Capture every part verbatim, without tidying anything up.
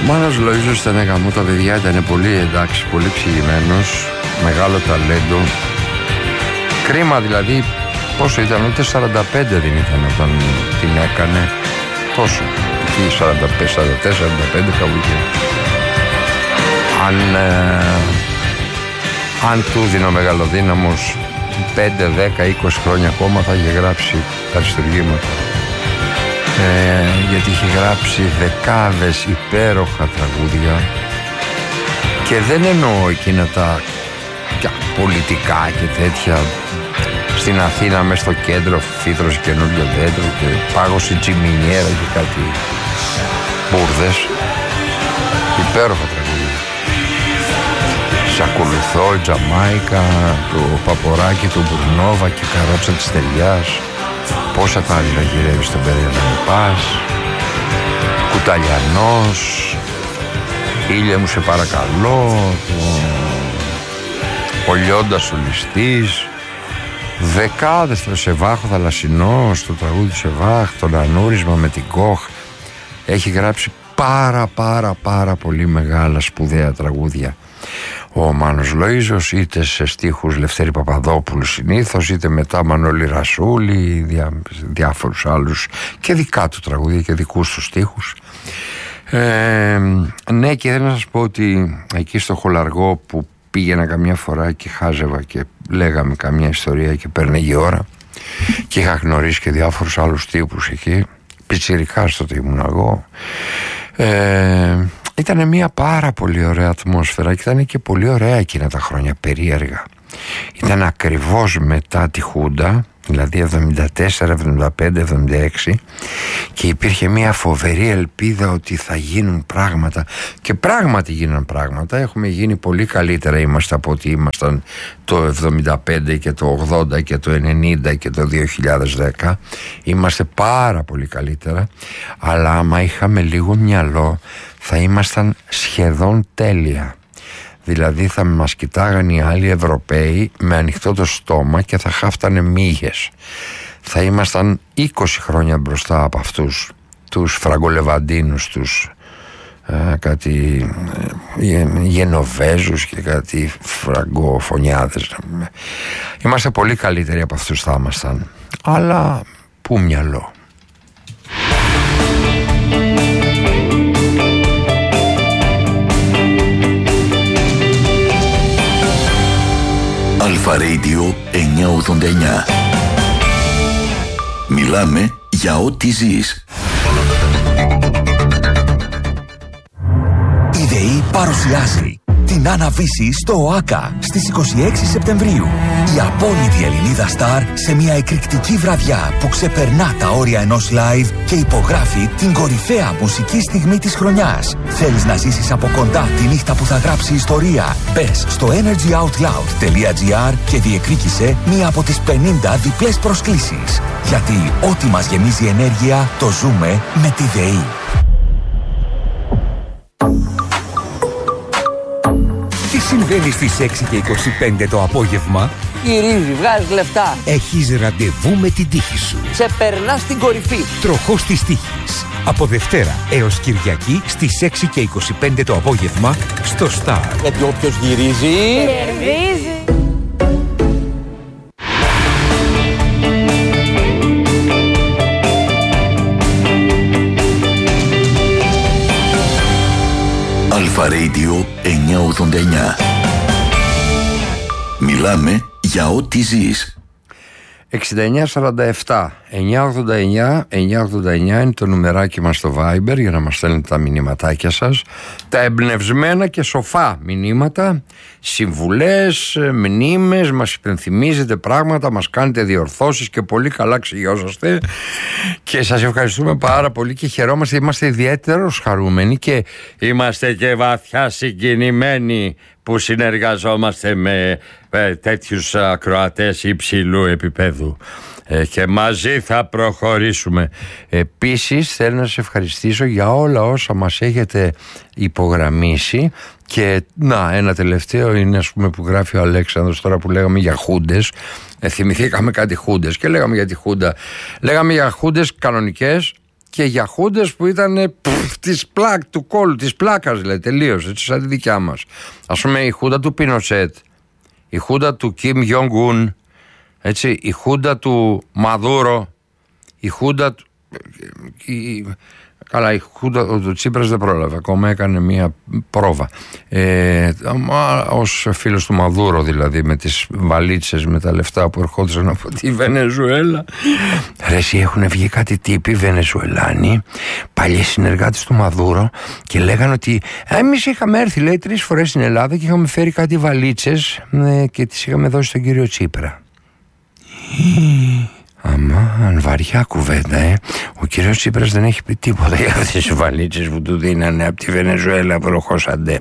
Μάνος Λοΐζος ήταν γαμό, τα παιδιά ήταν πολύ εντάξει, πολύ ψυγημένος, μεγάλο ταλέντο. Κρίμα δηλαδή, πόσο ήταν, ούτε σαράντα πέντε δεν ήταν όταν την έκανε. Τόσο, τι σαράντα πέντε, σαράντα τέσσερα, σαράντα πέντε κάπου εκεί. Αν, ε, αν του δίνει ο Μεγαλοδύναμος πέντε, δέκα, είκοσι χρόνια ακόμα θα είχε γράψει τα αριστουργήματα. Ε, γιατί είχε γράψει δεκάδες υπέροχα τραγούδια και δεν εννοώ εκείνα τα πολιτικά και τέτοια. Στην Αθήνα μες στο κέντρο φύτρωσε καινούριο δέντρο και πάγωσε τσιμινιέρα και κάτι μπουρδες. Υπέροχα τραγούδια. Σ' ακολουθώ, Τζαμάικα, το Παποράκι του Μπουρνόβα και Καρότσα της Τελειάς. Πόσα τα γυρεύει στον παιδί να μου πας. Κουταλιανός, Ήλιε μου σε παρακαλώ, ο Λιώντας ο Ληστής. Δεκάδες, το Σεβάχο Θαλασσινός, το τραγούδι Σεβάχ, το Λανούρισμα με την Κοχ. Έχει γράψει πάρα πάρα πάρα πολύ μεγάλα σπουδαία τραγούδια ο Μάνος Λοΐζος, είτε σε στίχους Λευτέρη Παπαδόπουλου συνήθως, είτε μετά Μανώλη Ρασούλη, διά, διάφορους άλλους και δικά του τραγούδια και δικούς του στίχους. Ε, ναι, και θέλω να σας πω ότι εκεί στο Χολαργό που πήγαινα καμιά φορά και χάζευα και λέγαμε καμιά ιστορία και παίρνεγε η ώρα και είχα γνωρίσει και διάφορους άλλους τύπους εκεί, πιτσιρικάς τότε ήμουν εγώ. Ε, ήταν μια πάρα πολύ ωραία ατμόσφαιρα και ήταν και πολύ ωραία εκείνα τα χρόνια, περίεργα. Ήταν ακριβώς μετά τη Χούντα, δηλαδή εβδομήντα τέσσερα, εβδομήντα πέντε, εβδομήντα έξι, και υπήρχε μια φοβερή ελπίδα ότι θα γίνουν πράγματα και πράγματι γίναν πράγματα. Έχουμε γίνει πολύ καλύτερα είμαστε από ότι ήμασταν το εβδομήντα πέντε και το ογδόντα και το ενενήντα και το δύο χιλιάδες δέκα. Είμαστε πάρα πολύ καλύτερα, αλλά άμα είχαμε λίγο μυαλό θα ήμασταν σχεδόν τέλεια. Δηλαδή θα μας κοιτάγαν οι άλλοι Ευρωπαίοι με ανοιχτό το στόμα και θα χάφτανε μύγες. Θα ήμασταν είκοσι χρόνια μπροστά από αυτούς τους φραγκολεβαντίνους, τους ε, κάτι ε, γενοβέζους και κάτι φραγκοφωνιάδες. Είμαστε πολύ καλύτεροι από αυτούς θα ήμασταν. Αλλά πού μυαλό. Αλφα Radio εννιακόσια ογδόντα εννιά. Μιλάμε για ό,τι ζεις. Η ΔΕΗ παρουσιάζει την Άννα-Βύση στο ΟΑΚΑ στις είκοσι έξι Σεπτεμβρίου. Η απόλυτη Ελληνίδα στάρ σε μια εκρηκτική βραδιά που ξεπερνά τα όρια ενός live και υπογράφει την κορυφαία μουσική στιγμή της χρονιάς. Θέλεις να ζήσεις από κοντά τη νύχτα που θα γράψει ιστορία? Μπες στο energy out loud τελεία gr και διεκδίκησε μία από τις πενήντα διπλές προσκλήσεις. Γιατί ό,τι μας γεμίζει ενέργεια το ζούμε με τη ΔΕΗ. Τι συμβαίνει στις έξι και είκοσι πέντε το απόγευμα? Γυρίζει, βγάζεις λεφτά. Έχεις ραντεβού με την τύχη σου. Σε περνάς στην κορυφή. Τροχός της τύχης. Από Δευτέρα έως Κυριακή στις έξι και είκοσι πέντε το απόγευμα στο Star. Γιατί όποιος γυρίζει κερδίζει. Αλφα Radio εννιακόσια ογδόντα εννιά. Μιλάμε για ό,τι ζεις. εξήντα εννιά σαράντα επτά εννιακόσια ογδόντα εννιά εννιακόσια ογδόντα εννιά είναι το νουμεράκι μας στο Viber για να μας στέλνετε τα μηνύματάκια σας, τα εμπνευσμένα και σοφά μηνύματα, συμβουλές, μνήμες, μας υπενθυμίζετε πράγματα, μας κάνετε διορθώσεις και πολύ καλά ξεγιώσαστε και σας ευχαριστούμε πάρα πολύ και χαιρόμαστε, είμαστε ιδιαίτερος χαρούμενοι και είμαστε και βαθιά συγκινημένοι που συνεργαζόμαστε με ε, τέτοιους ακροατές υψηλού επίπεδου ε, και μαζί θα προχωρήσουμε. Επίσης θέλω να σας ευχαριστήσω για όλα όσα μας έχετε υπογραμμίσει και να, ένα τελευταίο είναι ας πούμε που γράφει ο Αλέξανδρος τώρα που λέγαμε για χούντες. Ε, θυμηθήκαμε κάτι χούντες και λέγαμε για τη χούντα. Λέγαμε για χούντες κανονικές και για χούντες που ήταν της πλάκ, του κόλου, της πλάκας, δηλαδή, τελείως, έτσι, σαν τη δικιά μας. Ας πούμε η χούντα του Πινοσέτ, η χούντα του Κιμ Γιονγκ-ουν, έτσι, η χούντα του Μαδούρο, η χούντα του... Η... Καλά, η χούντα του Τσίπρας δεν πρόλαβε, ακόμα έκανε μία πρόβα. Ε, ως φίλος του Μαδούρο, δηλαδή, με τις βαλίτσες, με τα λεφτά που ερχόντουσαν από τη Βενεζουέλα. Ρε, εσύ, έχουν βγει κάτι τύποι Βενεζουελάνοι, παλιοί συνεργάτες του Μαδούρο, και λέγανε ότι εμείς είχαμε έρθει, λέει, τρεις φορές στην Ελλάδα και είχαμε φέρει κάτι βαλίτσες ε, και τις είχαμε δώσει στον κύριο Τσίπρα. Αμάν, βαριά κουβέντα, ε. Ο κύριος Τσίπρας δεν έχει πει τίποτα για αυτές τις βαλίτσες που του δίνανε από τη Βενεζουέλα προχώσαντε.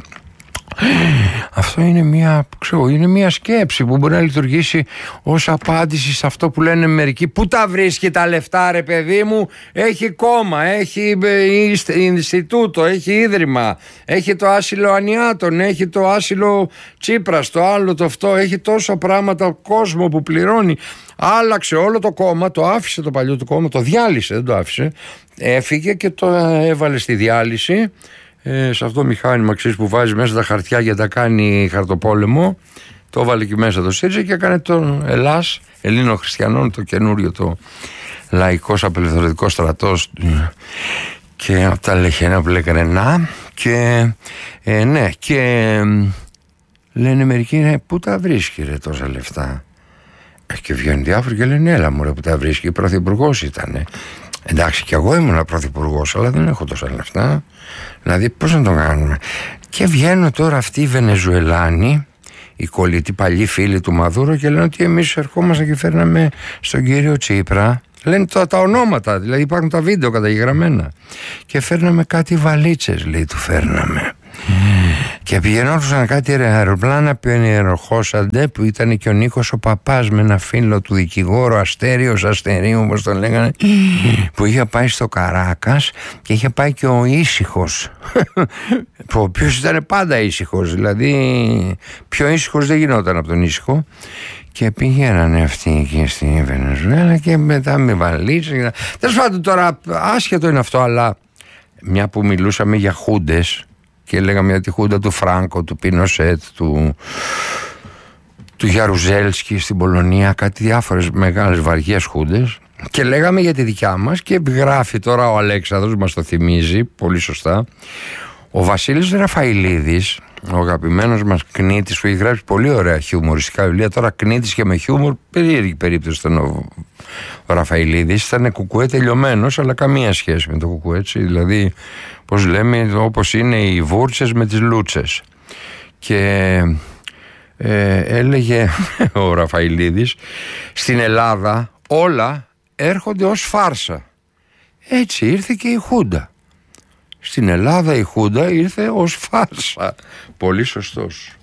Αυτό είναι μια, ξέρω, είναι μια σκέψη που μπορεί να λειτουργήσει ως απάντηση σε αυτό που λένε μερικοί. Πού τα βρίσκει τα λεφτά, ρε παιδί μου? Έχει κόμμα, έχει Ινστιτούτο, έχει ίδρυμα, έχει το άσυλο Ανιάτων, έχει το άσυλο Τσίπρας, το άλλο το αυτό, έχει τόσα πράγματα, κόσμο που πληρώνει. Άλλαξε όλο το κόμμα, το άφησε το παλιό του κόμμα, το διάλυσε, δεν το άφησε, έφυγε και το έβαλε στη διάλυση. Ε, σε αυτό το μηχάνημα, ξέρεις, που βάζει μέσα τα χαρτιά για να κάνει χαρτοπόλεμο, το έβαλε και μέσα το ΣΥΡΙΖΑ και έκανε το Ελλάς Ελλήνων Χριστιανών, το καινούριο, το λαϊκός απελευθερωτικός στρατός, και από τα λεχένα που λέγανε να, και ε, ναι, και ε, λένε μερικοί, ναι, πού τα βρίσκει ρε τόσα λεφτά? Και βγαίνουν διάφοροι και λένε, έλα μωρέ, που τα βρίσκει, πρωθυπουργός ήτανε. Εντάξει, κι εγώ ήμουν πρωθυπουργός, αλλά δεν έχω τόσα λεφτά. Δηλαδή, πώς να το κάνουμε? Και βγαίνουν τώρα αυτοί οι Βενεζουελάνοι, οι κολλητοί παλιοί φίλοι του Μαδούρο, και λένε ότι εμείς ερχόμαστε και φέρναμε στον κύριο Τσίπρα. Λένε τα, τα ονόματα, δηλαδή υπάρχουν τα βίντεο καταγεγραμμένα. Και φέρναμε κάτι βαλίτσες, λέει, του φέρναμε. Mm. Και πηγαινόντουσαν κάτι αεροπλάνα που ενερχόσανται, που ήταν και ο Νίκος ο Παπάς με ένα φίλο του δικηγόρο, Αστέριος Αστερίου, όπως τον λέγανε, mm. που είχε πάει στο Καράκας, και είχε πάει και ο Ήσυχος, ο οποίος ήταν πάντα ήσυχος, δηλαδή πιο ήσυχος δεν γινόταν από τον Ήσυχο. Και πηγαίνανε αυτοί εκεί στη Βενεζουέλα και μετά με βαλίτσες. Τέλος πάντων, τώρα άσχετο είναι αυτό, αλλά μια που μιλούσαμε για χούντες και λέγαμε για τη χούντα του Φράνκο, του Πινοσέτ, του, του Γιαρουζέλσκι στην Πολωνία, κάτι διάφορες μεγάλες βαριές χούντες, και λέγαμε για τη δικιά μας, και γράφει τώρα ο Αλέξανδρος, μας το θυμίζει πολύ σωστά, ο Βασίλης Ραφαηλίδης, ο αγαπημένος μας κνήτης, που έχει γράψει πολύ ωραία χιουμοριστικά βιβλία. Τώρα κνήτης και με χιούμορ, περίεργη περίπτωση ήταν ο, ο Ραφαηλίδης. Ήταν κουκουέ τελειωμένος, αλλά καμία σχέση με το κουκουέ, έτσι. Δηλαδή, πώς λέμε, όπως είναι οι βούρτσες με τις λούτσες. Και ε, έλεγε ο Ραφαηλίδης, στην Ελλάδα όλα έρχονται ως φάρσα. Έτσι ήρθε και η Χούντα. Στην Ελλάδα η Χούντα ήρθε ως φάρσα. Πολύ σωστός.